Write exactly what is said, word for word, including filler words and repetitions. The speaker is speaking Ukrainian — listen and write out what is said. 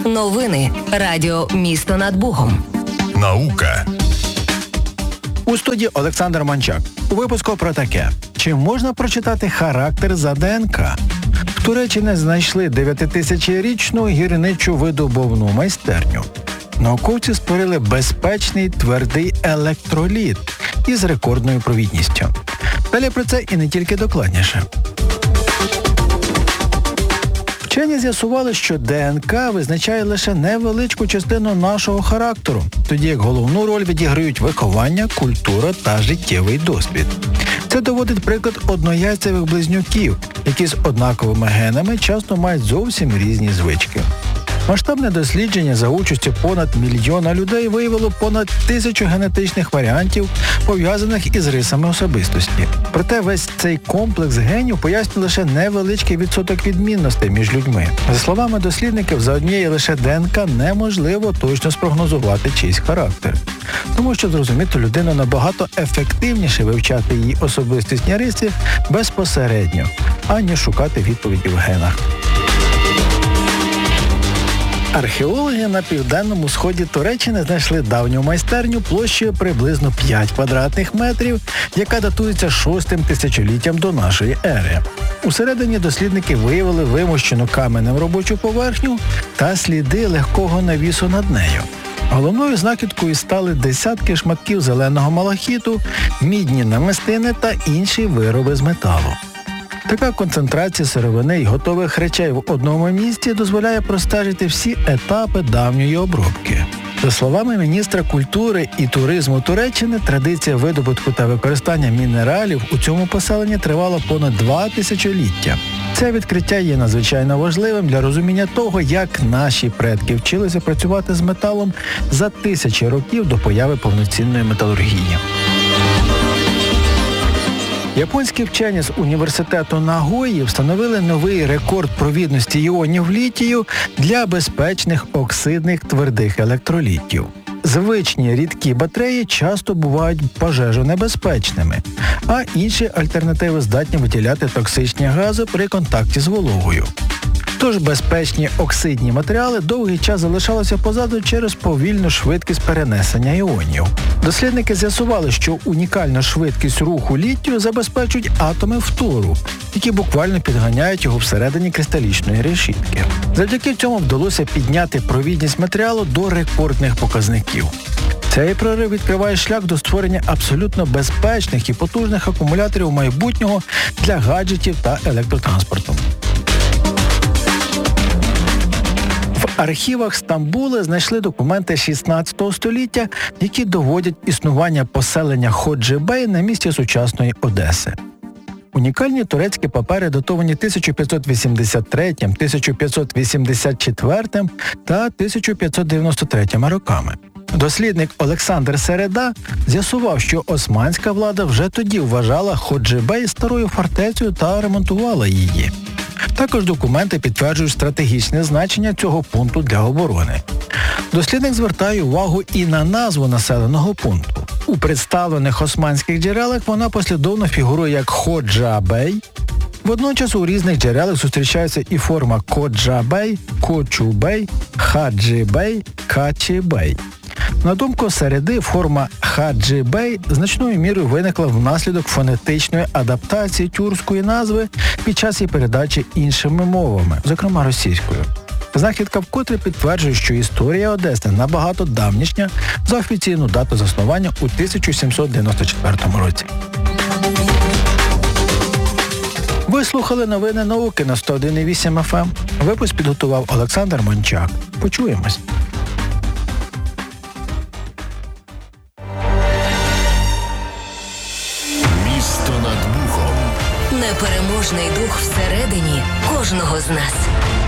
Новини. Радіо «Місто над Богом». Наука. У студії Олександр Мончак. У випуску про таке. Чи можна прочитати характер за ДНК? В Туреччині знайшли дев'ятитисячорічну гірничу видобувну майстерню. Науковці створили безпечний твердий електроліт із рекордною провідністю. Далі про це і не тільки докладніше. Вчені з'ясували, що ДНК визначає лише невеличку частину нашого характеру, тоді як головну роль відіграють виховання, культура та життєвий досвід. Це доводить приклад однояйцевих близнюків, які з однаковими генами часто мають зовсім різні звички. Масштабне дослідження за участю понад мільйона людей виявило понад тисячу генетичних варіантів, пов'язаних із рисами особистості. Проте весь цей комплекс генів пояснює лише невеличкий відсоток відмінностей між людьми. За словами дослідників, за однією лише ДНК неможливо точно спрогнозувати чийсь характер. Тому що зрозуміти людину набагато ефективніше вивчати її особистісні риси безпосередньо, аніж шукати відповіді в генах. Археологи на південному сході Туреччини знайшли давню майстерню площею приблизно п'ять квадратних метрів, яка датується шостим тисячоліттям до нашої ери. Усередині дослідники виявили вимощену каменем робочу поверхню та сліди легкого навісу над нею. Головною знахідкою стали десятки шматків зеленого малахіту, мідні намистини та інші вироби з металу. Така концентрація сировини й готових речей в одному місці дозволяє простежити всі етапи давньої обробки. За словами міністра культури і туризму Туреччини, традиція видобутку та використання мінералів у цьому поселенні тривала понад два тисячоліття. Це відкриття є надзвичайно важливим для розуміння того, як наші предки вчилися працювати з металом за тисячі років до появи повноцінної металургії. Японські вчені з університету Нагої встановили новий рекорд провідності іонів літію для безпечних оксидних твердих електролітів. Звичні рідкі батареї часто бувають пожежонебезпечними, а інші альтернативи здатні виділяти токсичні гази при контакті з вологою. Тож безпечні оксидні матеріали довгий час залишалися позаду через повільну швидкість перенесення іонів. Дослідники з'ясували, що унікальна швидкість руху літію забезпечують атоми фтору, які буквально підганяють його всередині кристалічної решітки. Завдяки цьому вдалося підняти провідність матеріалу до рекордних показників. Цей прорив відкриває шлях до створення абсолютно безпечних і потужних акумуляторів майбутнього для гаджетів та електротранспорту. В архівах Стамбула знайшли документи шістнадцятого століття, які доводять існування поселення Ходжі-Бей на місці сучасної Одеси. Унікальні турецькі папери датовані тисяча п'ятсот вісімдесят третім, тисяча п'ятсот вісімдесят четвертим та тисяча п'ятсот дев'яносто третім роками. Дослідник Олександр Середа з'ясував, що османська влада вже тоді вважала Ходжі-Бей старою фортецею та ремонтувала її. Також документи підтверджують стратегічне значення цього пункту для оборони. Дослідник звертає увагу і на назву населеного пункту. У представлених османських джерелах вона послідовно фігурує як Ходжа-Бей. Водночас у різних джерелах зустрічається і форма Коджа-Бей, Кочу-Бей, Хаджі-Бей, Качі-Бей. На думку Середи, форма Хаджі-Бей значною мірою виникла внаслідок фонетичної адаптації тюркської назви під час її передачі іншими мовами, зокрема російською. Знахідка вкотре підтверджує, що історія Одеси набагато давнішня за офіційну дату заснування у тисяча сімсот дев'яносто четвертому році. Ви слухали новини науки на сто один і вісім еф ем. Випуск підготував Олександр Мончак. Почуємось. Місто над Бухом. Непереможний дух всередині кожного з нас.